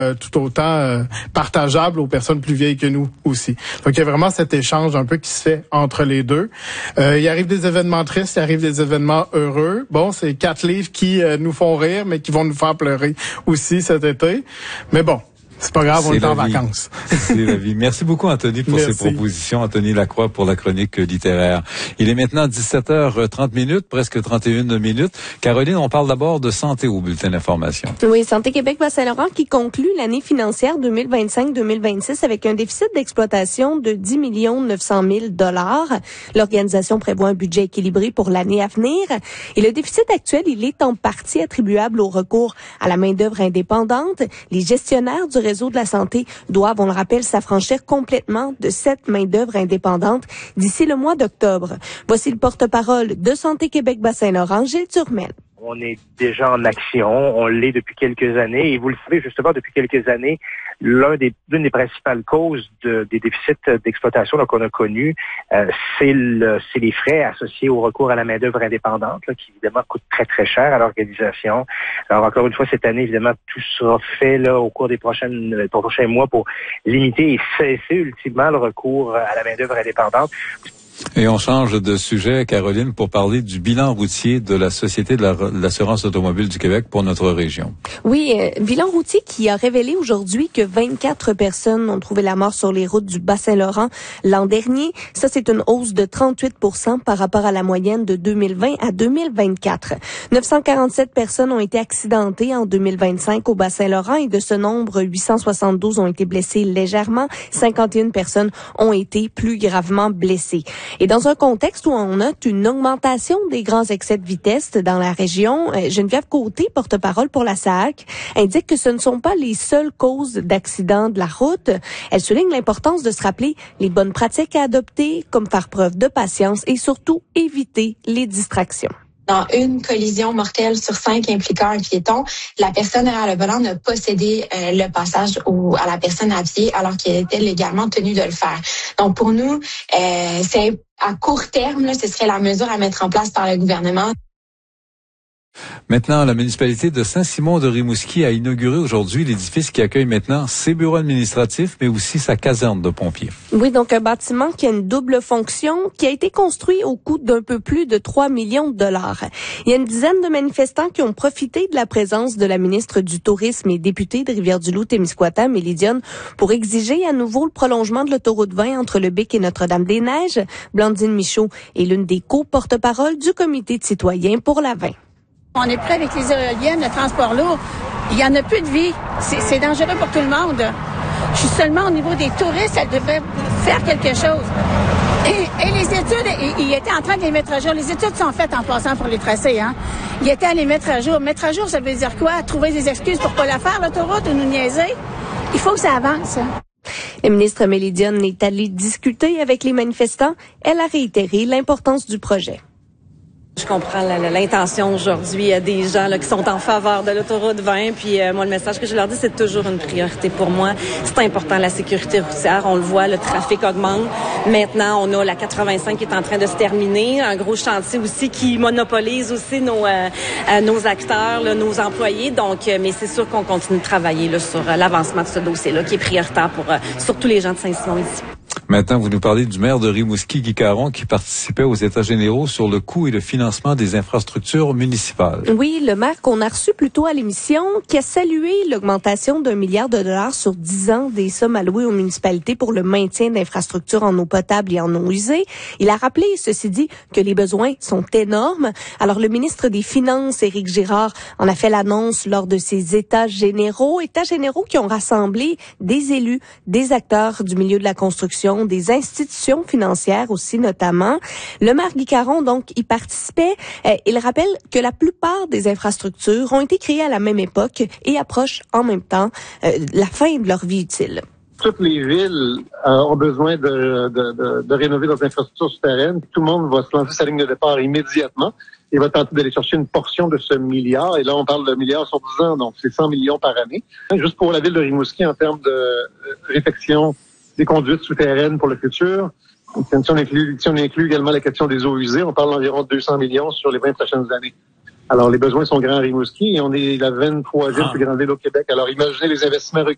tout autant partageable aux personnes plus vieilles que nous aussi. Donc, il y a vraiment cet échange un peu qui se fait entre les deux. Il arrive des événements tristes, il arrive des événements heureux. Bon, c'est 4 livres qui nous font rire, mais qui vont nous faire pleurer aussi cet été. Mais bon, c'est pas grave, on est en vacances. C'est la vie. Merci beaucoup, Anthony, pour ces propositions. Anthony Lacroix pour la chronique littéraire. Il est maintenant 17h30, presque 31 minutes. Caroline, on parle d'abord de santé au bulletin d'information. Oui, Santé Québec-Bas-Saint-Laurent qui conclut l'année financière 2025-2026 avec un déficit d'exploitation de 10 900 000 $. L'organisation prévoit un budget équilibré pour l'année à venir. Et le déficit actuel, il est en partie attribuable au recours à la main-d'œuvre indépendante. Les gestionnaires du réseau de la santé doivent, on le rappelle, s'affranchir complètement de cette main-d'œuvre indépendante d'ici le mois d'octobre. Voici le porte-parole de Santé Québec-Bas-Saint-Laurent, Gilles Turmel. On est déjà en action, on l'est depuis quelques années et vous le savez justement depuis quelques années, l'une des principales causes des déficits d'exploitation qu'on a connus, c'est les frais associés au recours à la main-d'œuvre indépendante, là, qui évidemment coûte très très cher à l'organisation. Alors encore une fois cette année, évidemment, tout sera fait là au cours des prochains mois pour limiter et cesser ultimement le recours à la main-d'œuvre indépendante. Et on change de sujet, Caroline, pour parler du bilan routier de la Société de l'assurance automobile du Québec pour notre région. Oui, bilan routier qui a révélé aujourd'hui que 24 personnes ont trouvé la mort sur les routes du Bas-Saint-Laurent l'an dernier. Ça, c'est une hausse de 38% par rapport à la moyenne de 2020 à 2024. 947 personnes ont été accidentées en 2025 au Bas-Saint-Laurent et de ce nombre, 872 ont été blessées légèrement. 51 personnes ont été plus gravement blessées. Et dans un contexte où on note une augmentation des grands excès de vitesse dans la région, Geneviève Côté, porte-parole pour la SAAQ, indique que ce ne sont pas les seules causes d'accidents de la route. Elle souligne l'importance de se rappeler les bonnes pratiques à adopter, comme faire preuve de patience et surtout éviter les distractions. Dans une collision mortelle sur 5 impliquant un piéton, la personne derrière le volant n'a pas cédé le passage à la personne à pied alors qu'elle était légalement tenue de le faire. Donc pour nous, c'est à court terme, là, ce serait la mesure à mettre en place par le gouvernement. Maintenant, la municipalité de Saint-Simon-de-Rimouski a inauguré aujourd'hui l'édifice qui accueille maintenant ses bureaux administratifs, mais aussi sa caserne de pompiers. Oui, donc un bâtiment qui a une double fonction, qui a été construit au coût d'un peu plus de 3 millions de $. Il y a une dizaine de manifestants qui ont profité de la présence de la ministre du Tourisme et députée de Rivière-du-Loup-Témiscouata, Mélie Dionne, pour exiger à nouveau le prolongement de l'autoroute 20 entre le Bic et Notre-Dame-des-Neiges. Blandine Michaud est l'une des co-porte-paroles du comité de citoyens pour la 20. On est prêt avec les éoliennes, le transport lourd. Il n'y en a plus de vie. C'est dangereux pour tout le monde. Je suis seulement au niveau des touristes, elle devrait faire quelque chose. Et les études, il était en train de les mettre à jour. Les études sont faites en passant pour les tracés. Hein. Il était à les mettre à jour. Mettre à jour, ça veut dire quoi? Trouver des excuses pour pas la faire, l'autoroute, ou nous niaiser? Il faut que ça avance. La ministre Mélie Dionne est allée discuter avec les manifestants. Elle a réitéré l'importance du projet. Je comprends l'intention aujourd'hui des gens là, qui sont en faveur de l'autoroute 20. Puis moi, le message que je leur dis, c'est toujours une priorité pour moi. C'est important, la sécurité routière. On le voit, le trafic augmente. Maintenant, on a la 85 qui est en train de se terminer. Un gros chantier aussi qui monopolise aussi nos acteurs, là, nos employés. Donc, mais c'est sûr qu'on continue de travailler là, sur l'avancement de ce dossier-là qui est prioritaire pour surtout les gens de Saint-Simon ici. Maintenant, vous nous parlez du maire de Rimouski, Guy Caron, qui participait aux États généraux sur le coût et le financement des infrastructures municipales. Oui, le maire qu'on a reçu plus tôt à l'émission, qui a salué l'augmentation d'1 milliard de dollars sur 10 ans des sommes allouées aux municipalités pour le maintien d'infrastructures en eau potable et en eau usée. Il a rappelé, ceci dit, que les besoins sont énormes. Alors, le ministre des Finances, Éric Girard, en a fait l'annonce lors de ces États généraux qui ont rassemblé des élus, des acteurs du milieu de la construction, des institutions financières aussi notamment. Le maire Guy Caron, donc, y participait. Il rappelle que la plupart des infrastructures ont été créées à la même époque et approchent en même temps la fin de leur vie utile. Toutes les villes ont besoin de rénover leurs infrastructures souterraines. Tout le monde va se lancer sa ligne de départ immédiatement et va tenter d'aller chercher une portion de ce milliard. Et là, on parle de milliard sur 10 ans, donc c'est 100 millions par année. Juste pour la ville de Rimouski, en termes de réfection des conduites souterraines pour le futur. Si on inclut également la question des eaux usées, on parle d'environ 200 millions sur les 20 prochaines années. Alors, les besoins sont grands à Rimouski et on est la 23e plus grande ville au Québec. Alors, imaginez les investissements requis